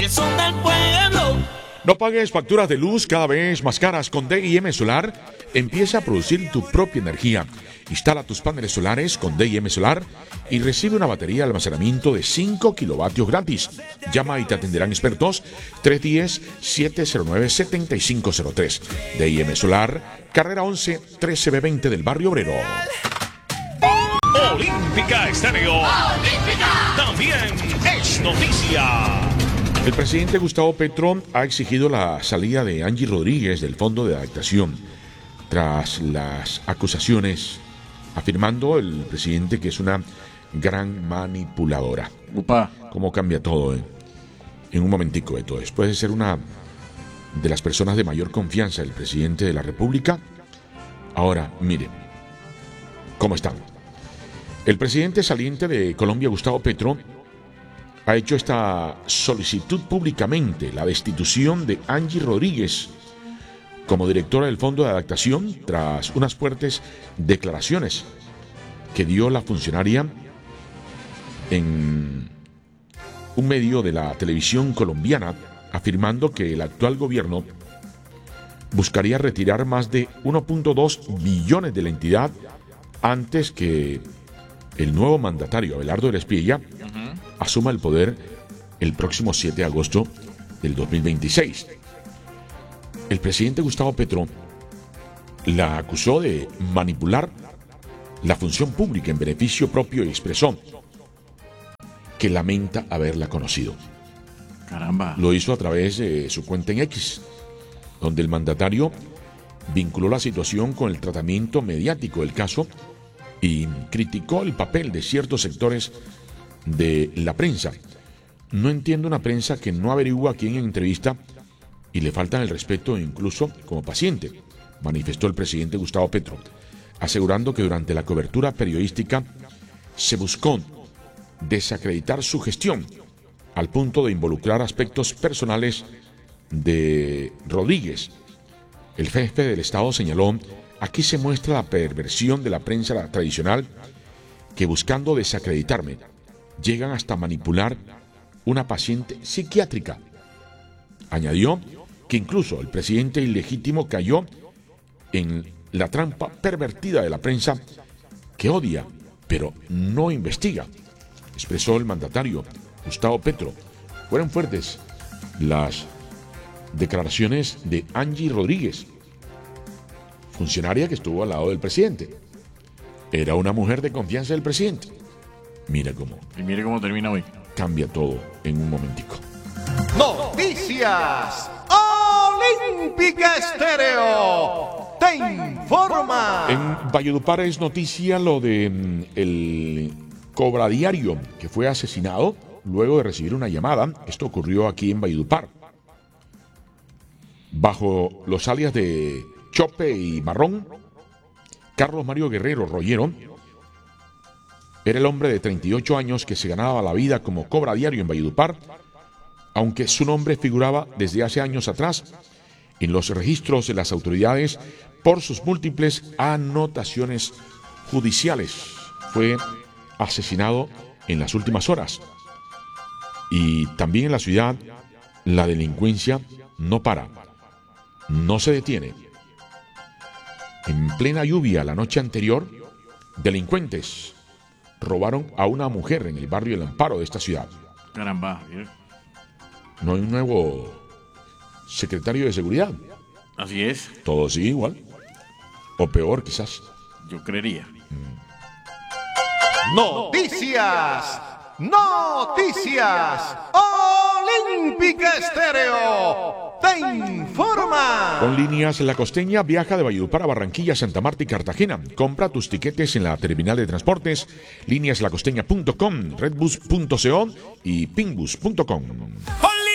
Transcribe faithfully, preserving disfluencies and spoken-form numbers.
Son del pueblo. No pagues facturas de luz cada vez más caras. Con D I M Solar empieza a producir tu propia energía. Instala tus paneles solares con D I M Solar y recibe una batería de almacenamiento de cinco kilovatios gratis. Llama y te atenderán expertos. tres uno cero, siete cero nueve, siete cinco cero tres. D I M Solar, carrera once, trece B veinte del Barrio Obrero. Olímpica Estéreo. Olímpica. También es noticia. El presidente Gustavo Petro ha exigido la salida de Angie Rodríguez del Fondo de Adaptación tras las acusaciones, afirmando el presidente que es una gran manipuladora. Upa. ¿Cómo cambia todo, eh? En un momentico, Beto. Después de ser una de las personas de mayor confianza del presidente de la República, ahora, mire, ¿cómo están? El presidente saliente de Colombia, Gustavo Petro, ha hecho esta solicitud públicamente, la destitución de Angie Rodríguez como directora del Fondo de Adaptación tras unas fuertes declaraciones que dio la funcionaria en un medio de la televisión colombiana, afirmando que el actual gobierno buscaría retirar más de uno punto dos billones de la entidad antes que el nuevo mandatario, Abelardo del Espriella, uh-huh. asuma el poder el próximo siete de agosto del dos mil veintiséis. El presidente Gustavo Petro la acusó de manipular la función pública en beneficio propio y expresó que lamenta haberla conocido. Caramba. Lo hizo a través de su cuenta en X, donde el mandatario vinculó la situación con el tratamiento mediático del caso y criticó el papel de ciertos sectores de la prensa. No entiendo una prensa que no averigua a quién entrevista y le faltan el respeto incluso como paciente, manifestó el presidente Gustavo Petro, asegurando que durante la cobertura periodística se buscó desacreditar su gestión al punto de involucrar aspectos personales de Rodríguez. El jefe del Estado señaló: aquí se muestra la perversión de la prensa tradicional que, buscando desacreditarme, llegan hasta manipular una paciente psiquiátrica. Añadió que incluso el presidente ilegítimo cayó en la trampa pervertida de la prensa que odia, pero no investiga, expresó el mandatario Gustavo Petro. Fueron fuertes las declaraciones de Angie Rodríguez, funcionaria que estuvo al lado del presidente. Era una mujer de confianza del presidente. Mira cómo. Y mire cómo termina hoy. Cambia todo en un momentico. Noticias Olímpica Estéreo te informa. En Valledupar es noticia lo de mm, el cobradiario que fue asesinado luego de recibir una llamada. Esto ocurrió aquí en Valledupar. Bajo los alias de Chope y Marrón, Carlos Mario Guerrero Rollero era el hombre de treinta y ocho años que se ganaba la vida como cobradiario en Valledupar, aunque su nombre figuraba desde hace años atrás en los registros de las autoridades por sus múltiples anotaciones judiciales. Fue asesinado en las últimas horas. Y también en la ciudad la delincuencia no para, no se detiene. En plena lluvia la noche anterior, delincuentes robaron a una mujer en el barrio El Amparo de esta ciudad. Caramba. Bien. No hay un nuevo secretario de seguridad. Así es. Todo sigue igual. O peor, quizás. Yo creería. Noticias. Noticias. Olímpica Estéreo te informa. Con Líneas La Costeña viaja de Valledupar a Barranquilla, Santa Marta y Cartagena. Compra tus tiquetes en la terminal de transportes líneas la costeña punto com, redbus punto co y pinbus punto com.